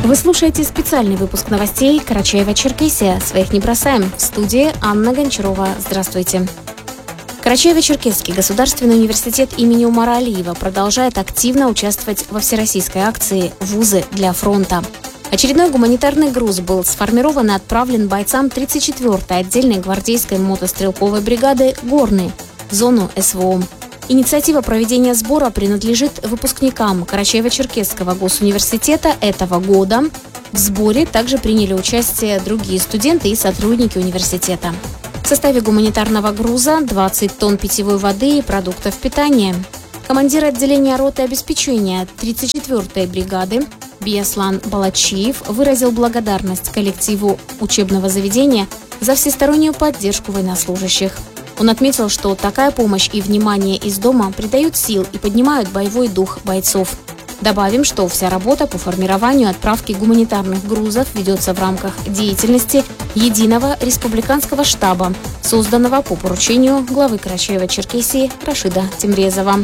Вы слушаете специальный выпуск новостей Карачаево-Черкесия. Своих не бросаем. В студии Анна Гончарова. Здравствуйте. Карачаево-Черкесский государственный университет имени Умара Алиева продолжает активно участвовать во всероссийской акции «Вузы для фронта». Очередной гуманитарный груз был сформирован и отправлен бойцам 34-й отдельной гвардейской мотострелковой бригады «Горный» в зону СВО. Инициатива проведения сбора принадлежит выпускникам Карачаево-Черкесского госуниверситета этого года. В сборе также приняли участие другие студенты и сотрудники университета. В составе гуманитарного груза 20 тонн питьевой воды и продуктов питания. Командир отделения роты обеспечения 34-й бригады Бияслан Балачиев выразил благодарность коллективу учебного заведения за всестороннюю поддержку военнослужащих. Он отметил, что такая помощь и внимание из дома придают сил и поднимают боевой дух бойцов. Добавим, что вся работа по формированию и отправке гуманитарных грузов ведется в рамках деятельности Единого республиканского штаба, созданного по поручению главы Карачаево-Черкесии Рашида Темрезова.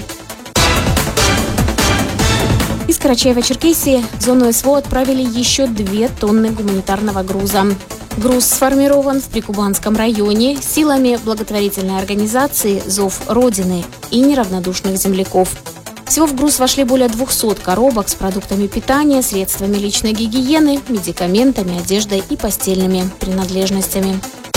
Из Карачаево-Черкесии в зону СВО отправили еще 2 тонны гуманитарного груза. Груз сформирован в Прикубанском районе силами благотворительной организации «Зов Родины» и неравнодушных земляков. Всего в груз вошли более 200 коробок с продуктами питания, средствами личной гигиены, медикаментами, одеждой и постельными принадлежностями.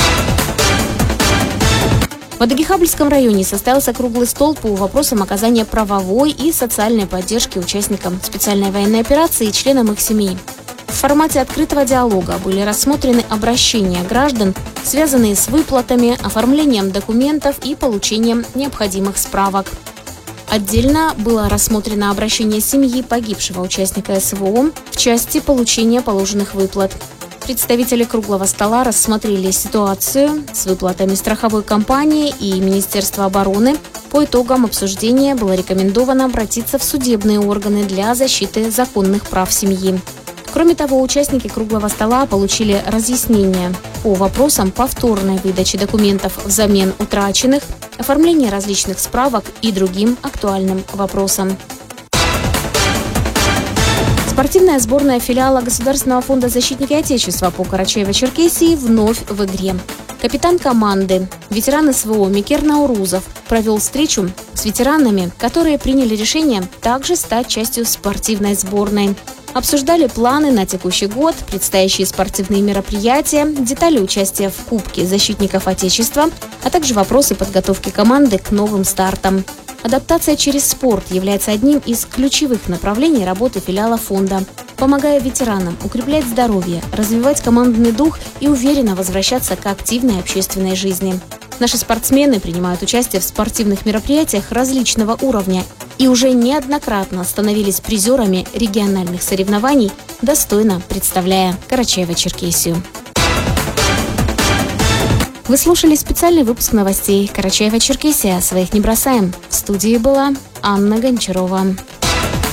В Адыгейхабльском районе состоялся круглый стол по вопросам оказания правовой и социальной поддержки участникам специальной военной операции и членам их семей. В формате открытого диалога были рассмотрены обращения граждан, связанные с выплатами, оформлением документов и получением необходимых справок. Отдельно было рассмотрено обращение семьи погибшего участника СВО в части получения положенных выплат. Представители круглого стола рассмотрели ситуацию с выплатами страховой компании и Министерства обороны. По итогам обсуждения было рекомендовано обратиться в судебные органы для защиты законных прав семьи. Кроме того, участники круглого стола получили разъяснения по вопросам повторной выдачи документов взамен утраченных, оформления различных справок и другим актуальным вопросам. Спортивная сборная филиала Государственного фонда «Защитники Отечества» по Карачаево-Черкесии вновь в игре. Капитан команды, ветеран СВО Микер Наурузов провел встречу с ветеранами, которые приняли решение также стать частью спортивной сборной. Обсуждали планы на текущий год, предстоящие спортивные мероприятия, детали участия в Кубке защитников Отечества, а также вопросы подготовки команды к новым стартам. Адаптация через спорт является одним из ключевых направлений работы филиала фонда, помогая ветеранам укреплять здоровье, развивать командный дух и уверенно возвращаться к активной общественной жизни. Наши спортсмены принимают участие в спортивных мероприятиях различного уровня и уже неоднократно становились призерами региональных соревнований, достойно представляя Карачаево-Черкесию. Вы слушали специальный выпуск новостей Карачаево-Черкесия. Своих не бросаем. В студии была Анна Гончарова.